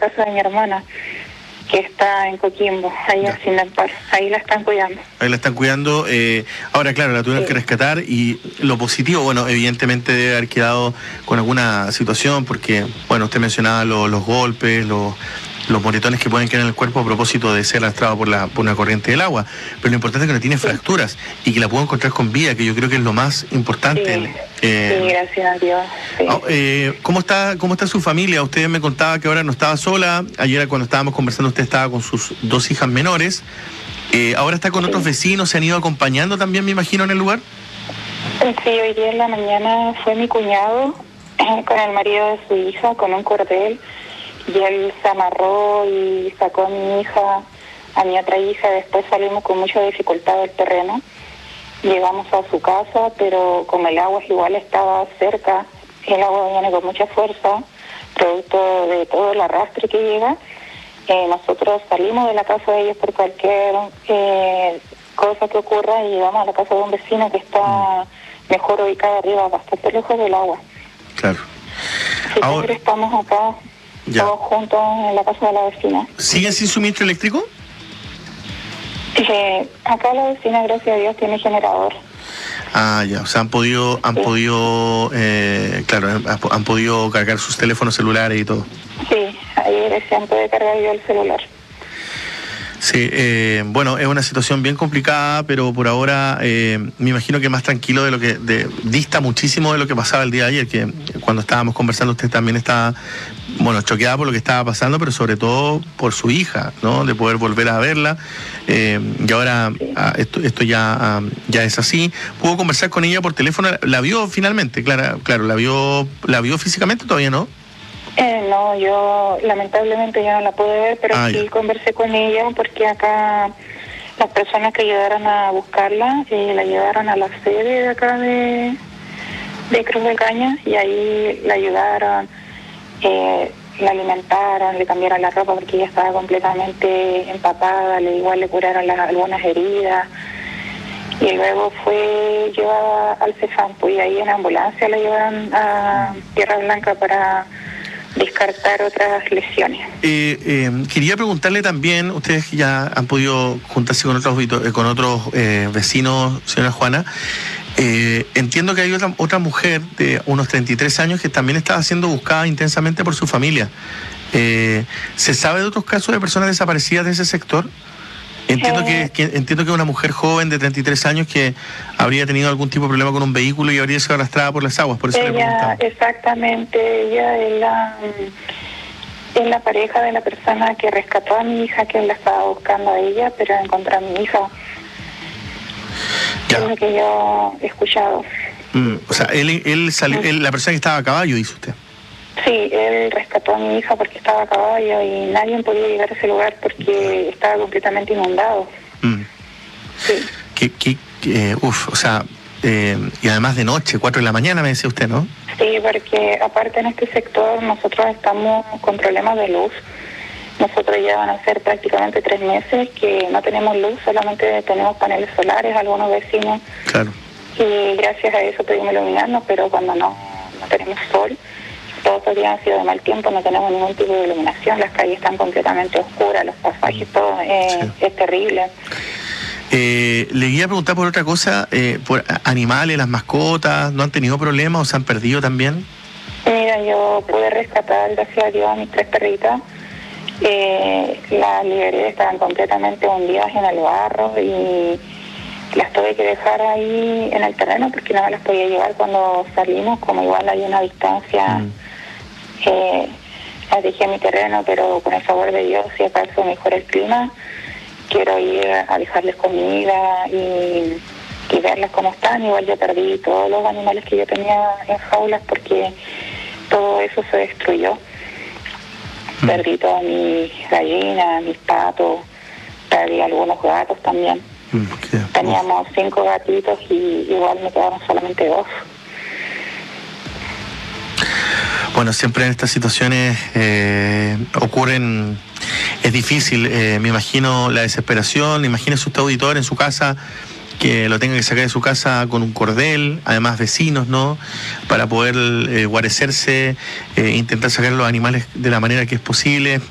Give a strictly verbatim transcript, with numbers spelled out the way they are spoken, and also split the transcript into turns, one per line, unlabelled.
casa de mi hermana, que está en Coquimbo, ahí en Sindampar. Ahí la están cuidando.
Ahí la están cuidando. Eh, ahora, claro, la tuvieron sí. que rescatar, y lo positivo, bueno, evidentemente debe haber quedado con alguna situación, porque, bueno, usted mencionaba lo, los golpes, los... los moretones que pueden quedar en el cuerpo a propósito de ser arrastrado por, la, por una corriente del agua, pero lo importante es que no tiene sí. fracturas y que la puedo encontrar con vida, que yo creo que es lo más importante.
Sí, eh, sí gracias a Dios. Sí.
Eh, ¿cómo está, cómo está su familia? Usted me contaba que ahora no estaba sola, ayer cuando estábamos conversando usted estaba con sus dos hijas menores, eh, ahora está con sí. otros vecinos, ¿se han ido acompañando también, me imagino, en el lugar?
Sí, hoy día en la mañana fue mi cuñado eh, con el marido de su hija, con un cordel, y él se amarró y sacó a mi hija, a mi otra hija. Después salimos con mucha dificultad del terreno, llegamos a su casa, pero como el agua igual estaba cerca, el agua viene con mucha fuerza, producto de todo el arrastre que llega, eh, nosotros salimos de la casa de ellos por cualquier eh, cosa que ocurra, y llegamos a la casa de un vecino que está mejor ubicado arriba, bastante lejos del agua.
Claro.
Así que ahora estamos acá ya. todos juntos en la casa de la vecina.
¿Siguen sin suministro eléctrico?
Eh, acá la vecina, gracias a Dios, tiene generador.
Ah, ya, o sea, han podido, han sí. podido, eh, claro, han, han podido cargar sus teléfonos celulares y todo.
Sí, ahí recién puede cargar yo el celular.
Sí, eh, bueno, es una situación bien complicada, pero por ahora eh, me imagino que más tranquilo de lo que, de, dista muchísimo de lo que pasaba el día de ayer, que cuando estábamos conversando usted también estaba, bueno, choqueada por lo que estaba pasando, pero sobre todo por su hija, ¿no? De poder volver a verla, eh, y ahora sí. ah, esto, esto ya, ah, ya es así. ¿Pudo conversar con ella por teléfono? ¿La vio finalmente? Claro, claro, ¿la vio, la vio físicamente todavía no?
Eh, no, yo lamentablemente ya no la pude ver, pero ah, sí ya. conversé con ella, porque acá las personas que ayudaron a buscarla, eh, la llevaron a la sede de acá de, de Cruz de Caña, y ahí la ayudaron, eh, la alimentaron, le cambiaron la ropa porque ella estaba completamente empapada, le, igual le curaron las, algunas heridas, y luego fue llevada al CEFAMPO, y ahí en ambulancia la llevaron a Tierra Blanca para descartar otras lesiones.
Eh, eh, quería preguntarle también, ustedes ya han podido juntarse con otros con otros eh, vecinos, señora Juana, eh, entiendo que hay otra, otra mujer de unos treinta y tres años que también estaba siendo buscada intensamente por su familia. Eh, ¿Se sabe de otros casos de personas desaparecidas de ese sector? Entiendo eh, que, que entiendo que una mujer joven de treinta y tres años que habría tenido algún tipo de problema con un vehículo y habría sido arrastrada por las aguas, por eso
ella,
le preguntaba.
Exactamente, ella es la, es la pareja de la persona que rescató a mi hija, que la estaba buscando a ella, pero encontró a mi hija. Ya. Es lo que yo he escuchado.
Mm, o sea, él, él, salió, mm. él la persona que estaba a caballo, dice usted.
Sí, él rescató a mi hija porque estaba a caballo y nadie podía llegar a ese lugar porque estaba completamente inundado.
Mm.
Sí.
¿Qué, qué, qué, uf, o sea, eh, y además de noche, cuatro de la mañana me decía usted, ¿no?
Sí, porque aparte en este sector nosotros estamos con problemas de luz. Nosotros ya van a ser prácticamente tres meses que no tenemos luz, solamente tenemos paneles solares, algunos vecinos.
Claro.
Y gracias a eso pudimos iluminarnos, pero cuando no, no tenemos sol, todos los días han sido de mal tiempo, no tenemos ningún tipo de iluminación, las calles están completamente oscuras, los pasajes, todo eh, sí. es terrible.
Eh, le iba a preguntar por otra cosa, eh, por animales, las mascotas, ¿no han tenido problemas o se han perdido también?
Mira, yo pude rescatar, gracias a Dios, a mis tres perritas. Eh, las liberé, estaban completamente hundidas en el barro y las tuve que dejar ahí en el terreno porque no me las podía llevar cuando salimos, como igual hay una distancia. Mm. Eh, las dejé en mi terreno, pero con el favor de Dios, si acaso mejora el clima, quiero ir a dejarles comida y, y verlas cómo están. Igual yo perdí todos los animales que yo tenía en jaulas porque todo eso se destruyó. Mm. Perdí todas mis gallinas, mis patos, perdí algunos gatos también. Mm, Teníamos cinco gatitos y igual me quedaron solamente dos.
Bueno, siempre en estas situaciones eh, ocurren, es difícil, eh, me imagino la desesperación, imagínese usted auditor en su casa, que lo tenga que sacar de su casa con un cordel, además vecinos, ¿no? Para poder eh, guarecerse, eh, intentar sacar los animales de la manera que es posible.